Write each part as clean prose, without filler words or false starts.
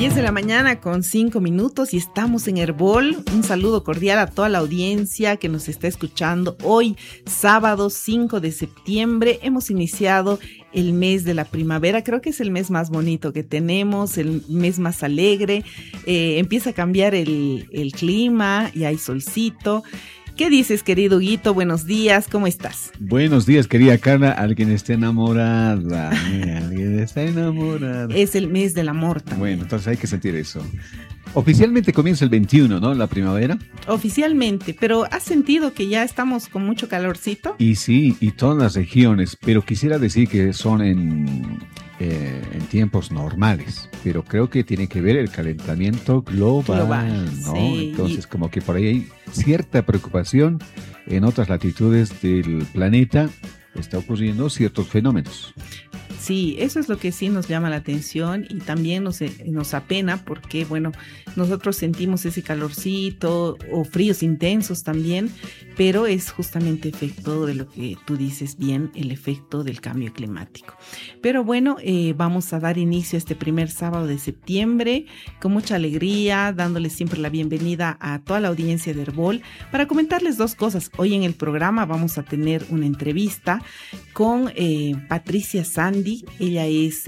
10 de la mañana con 5 minutos y estamos en Herbol. Un saludo cordial a toda la audiencia que nos está escuchando. Hoy, sábado 5 de septiembre, hemos iniciado el mes de la primavera. Creo que es el mes más bonito que tenemos, el mes más alegre. Empieza a cambiar el clima y hay solcito. ¿Qué dices, querido Huguito? Buenos días, ¿cómo estás? Buenos días, querida Carla. Alguien está enamorada. Alguien está enamorada. Es el mes del amor también. Bueno, entonces hay que sentir eso. Oficialmente comienza el 21, ¿no? La primavera. Oficialmente, pero ¿has sentido que ya estamos con mucho calorcito? Y sí, y todas las regiones, pero quisiera decir que son en tiempos normales, pero creo que tiene que ver el calentamiento global, ¿no? Sí. Entonces, como que por ahí hay cierta preocupación en otras latitudes del planeta, está ocurriendo ciertos fenómenos. Sí, eso es lo que sí nos llama la atención y también nos apena porque, bueno, nosotros sentimos ese calorcito o fríos intensos también, pero es justamente efecto de lo que tú dices bien, el efecto del cambio climático. Pero bueno, vamos a dar inicio a este primer sábado de septiembre con mucha alegría, dándoles siempre la bienvenida a toda la audiencia de Herbol para comentarles dos cosas. Hoy en el programa vamos a tener una entrevista con Patricia Sandy. Ella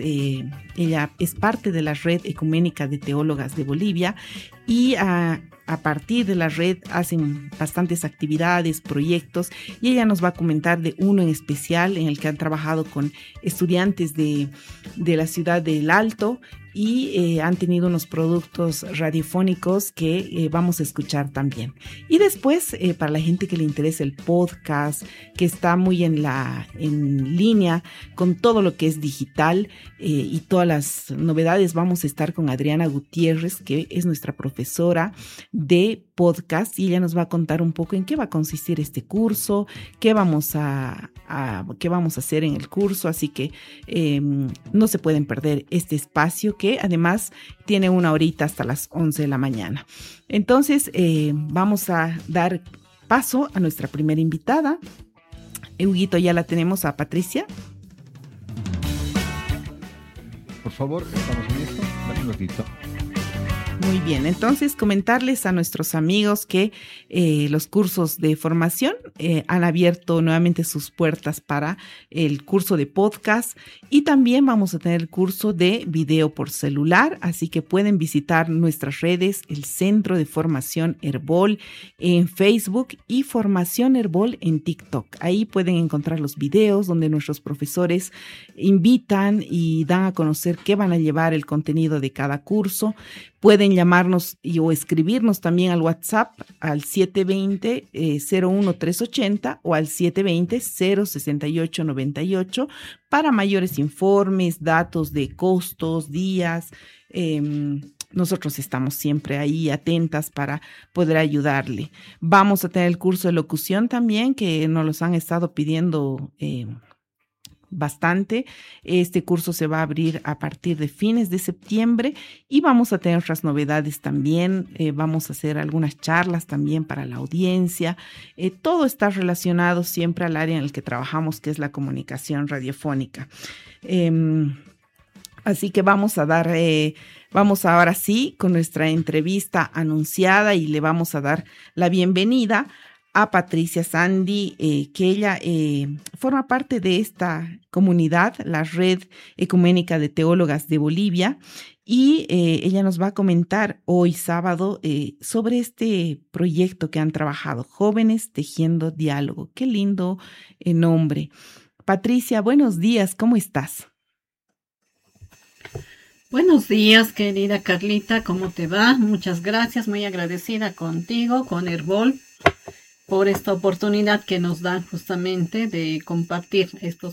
es parte de la Red Ecuménica de Teólogas de Bolivia y a partir de la red hacen bastantes actividades, proyectos, y ella nos va a comentar de uno en especial en el que han trabajado con estudiantes de la ciudad del Alto y han tenido unos productos radiofónicos que vamos a escuchar también. Y después, para la gente que le interesa el podcast, que está muy en línea con todo lo que es digital y todas las novedades, vamos a estar con Adriana Gutiérrez, que es nuestra profesora de podcast, y ella nos va a contar un poco en qué va a consistir este curso, qué vamos a hacer en el curso, así que no se pueden perder este espacio que además tiene una horita hasta las 11 de la mañana. Entonces vamos a dar paso a nuestra primera invitada. Huguito, ya la tenemos a Patricia. Por favor, estamos en esto. Dame un ratito. Muy bien, entonces comentarles a nuestros amigos que los cursos de formación han abierto nuevamente sus puertas para el curso de podcast y también vamos a tener el curso de video por celular, así que pueden visitar nuestras redes, el Centro de Formación Herbol en Facebook y Formación Herbol en TikTok. Ahí pueden encontrar los videos donde nuestros profesores invitan y dan a conocer qué van a llevar el contenido de cada curso. Pueden llamarnos o escribirnos también al WhatsApp al 720-01380 o al 720-06898 para mayores informes, datos de costos, días. Nosotros estamos siempre ahí atentas para poder ayudarle. Vamos a tener el curso de locución también, que nos los han estado pidiendo bastante. Este curso se va a abrir a partir de fines de septiembre y vamos a tener otras novedades también. Vamos a hacer algunas charlas también para la audiencia. Todo está relacionado siempre al área en el que trabajamos, que es la comunicación radiofónica. Así que vamos ahora sí con nuestra entrevista anunciada y le vamos a dar la bienvenida a Patricia Sandy, que ella forma parte de esta comunidad, la Red Ecuménica de Teólogas de Bolivia, y ella nos va a comentar hoy sábado sobre este proyecto que han trabajado, Jóvenes Tejiendo Diálogo. Qué lindo nombre. Patricia, buenos días, ¿cómo estás? Buenos días, querida Carlita, ¿cómo te va? Muchas gracias, muy agradecida contigo, con Herbol, por esta oportunidad que nos dan justamente de compartir estos